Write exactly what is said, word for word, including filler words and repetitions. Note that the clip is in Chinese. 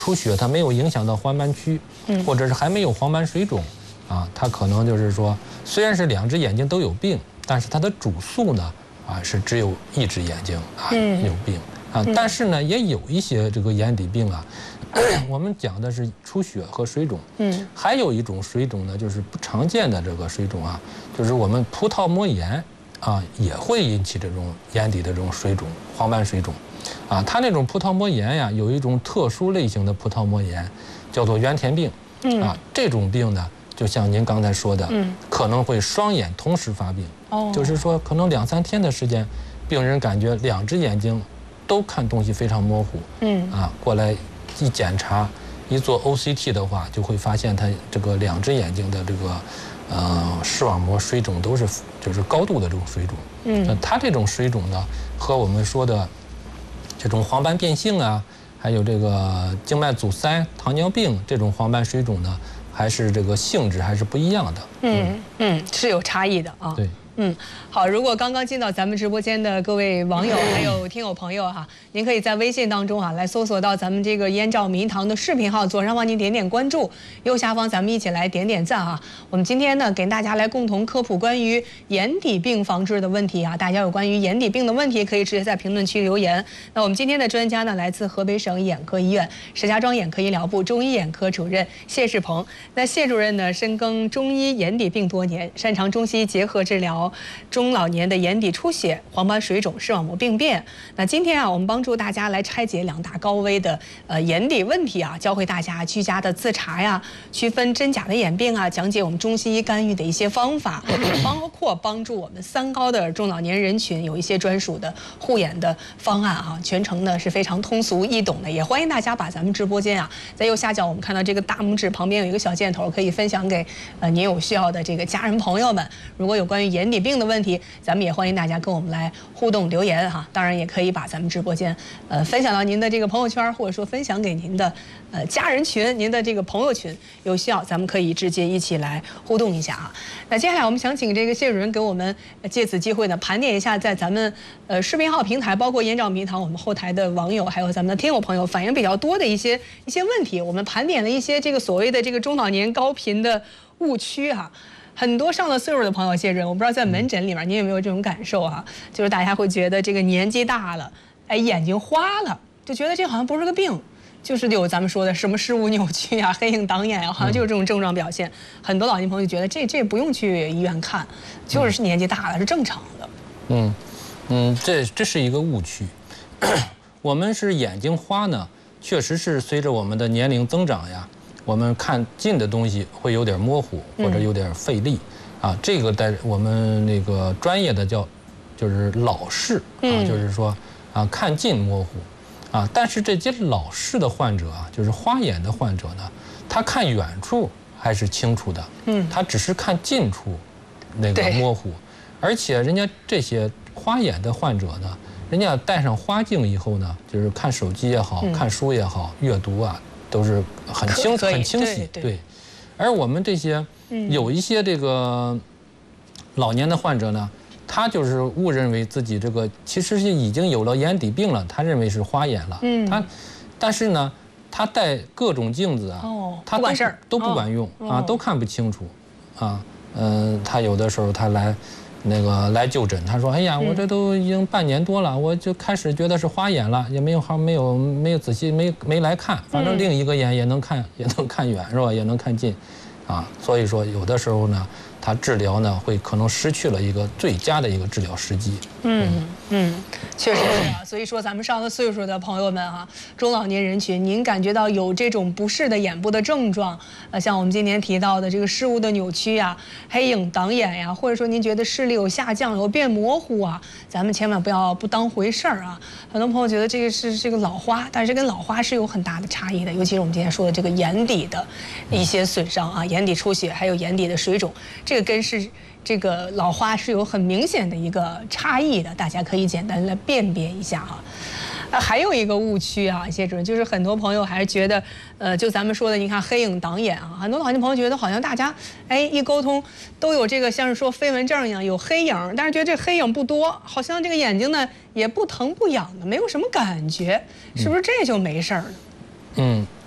出血它没有影响到黄斑区，嗯，或者是还没有黄斑水肿，啊，它可能就是说，虽然是两只眼睛都有病，但是它的主诉呢，啊是只有一只眼睛啊有病啊，但是呢也有一些这个眼底病啊，我们讲的是出血和水肿，嗯，还有一种水肿呢，就是不常见的这个水肿啊，就是我们葡萄膜炎啊也会引起这种眼底的这种水肿，黄斑水肿。啊，它那种葡萄膜炎呀，有一种特殊类型的葡萄膜炎，叫做原田病。嗯，啊，这种病呢，就像您刚才说的，嗯，可能会双眼同时发病。哦，就是说可能两三天的时间，病人感觉两只眼睛都看东西非常模糊。嗯，啊，过来一检查，一做 O C T 的话，就会发现他这个两只眼睛的这个呃视网膜水肿都是就是高度的这种水肿。嗯，那他这种水肿呢，和我们说的这种黄斑变性啊，还有这个静脉阻塞、糖尿病这种黄斑水肿呢，还是这个性质还是不一样的。 嗯嗯，是有差异的啊。 对。 嗯，好，如果刚刚进到咱们直播间的各位网友还有听友朋友哈，您可以在微信当中啊来搜索到咱们这个燕赵迷堂的视频号，左上方您点点关注，右下方咱们一起来点点赞哈。我们今天呢给大家来共同科普关于眼底病防治的问题啊，大家有关于眼底病的问题可以直接在评论区留言。那我们今天的专家呢来自河北省眼科医院石家庄眼科医疗部中医眼科主任谢世鹏。那谢主任呢深耕中医眼底病多年，擅长中西结合治疗中老年的眼底出血、黄斑水肿、视网膜病变。那今天啊，我们帮助大家来拆解两大高危的呃眼底问题啊，教会大家居家的自查呀，区分真假的眼病啊，讲解我们中西医干预的一些方法，包括帮助我们三高的中老年人群有一些专属的护眼的方案啊，全程呢是非常通俗易懂的。也欢迎大家把咱们直播间啊，在右下角我们看到这个大拇指旁边有一个小箭头，可以分享给呃您有需要的这个家人朋友们。如果有关于眼底病的问题，咱们也欢迎大家跟我们来互动留言哈。当然也可以把咱们直播间呃分享到您的这个朋友圈，或者说分享给您的呃家人群、您的这个朋友群，有需要咱们可以直接一起来互动一下啊。那接下来我们想请这个谢主任给我们借此机会呢盘点一下，在咱们呃视频号平台，包括燕赵迷堂我们后台的网友，还有咱们的听友朋友反映比较多的一些一些问题，我们盘点了一些这个所谓的这个中老年高频的误区哈。很多上了岁数的朋友，谢主任，我不知道在门诊里面您有没有这种感受啊？就是大家会觉得这个年纪大了，哎，眼睛花了，就觉得这好像不是个病，就是有咱们说的什么视物扭曲啊、黑影挡眼啊，好像就是这种症状表现。很多老年朋友就觉得这这不用去医院看，就是年纪大了是正常的。 嗯嗯，这这是一个误区。我们是眼睛花呢，确实是随着我们的年龄增长呀。我们看近的东西会有点模糊，或者有点费力，嗯、啊，这个在我们那个专业的叫，就是老视啊，嗯、就是说啊看近模糊，啊，但是这些老视的患者啊，就是花眼的患者呢，他看远处还是清楚的，嗯，他只是看近处那个模糊，而且人家这些花眼的患者呢，人家戴上花镜以后呢，就是看手机也好，嗯、看书也好，阅读啊。都是很清很清晰，对。对而我们这些有一些这个老年的患者呢，他就是误认为自己这个其实是已经有了眼底病了，他认为是花眼了。嗯。他，但是呢，他戴各种镜子啊，哦、他不管事儿都不管用、哦、啊，都看不清楚，啊，嗯、呃，他有的时候他来。那个来就诊，他说：“哎呀，我这都已经半年多了，我就开始觉得是花眼了，也没有好没有没有仔细没没来看，反正另一个眼也能看也能看远是吧？也能看近，啊，所以说有的时候呢，他治疗呢会可能失去了一个最佳的一个治疗时机。 嗯嗯，确实是啊。所以说咱们上了岁数的朋友们啊，中老年人群，您感觉到有这种不适的眼部的症状，呃，像我们今天提到的这个视物的扭曲呀、黑影挡眼呀，或者说您觉得视力有下降、有变模糊啊，咱们千万不要不当回事儿啊。很多朋友觉得这个是这个老花，但是跟老花是有很大的差异的，尤其是我们今天说的这个眼底的一些损伤啊，眼底出血，还有眼底的水肿，这个跟是。这个老花是有很明显的一个差异的，大家可以简单来辨别一下哈。啊，还有一个误区啊，谢主任，就是很多朋友还是觉得，呃，就咱们说的，你看黑影挡眼啊，很多老年朋友觉得好像大家，哎，一沟通都有这个像是说飞蚊症一样有黑影，但是觉得这黑影不多，好像这个眼睛呢也不疼不痒的，没有什么感觉，是不是这就没事儿呢？ 嗯，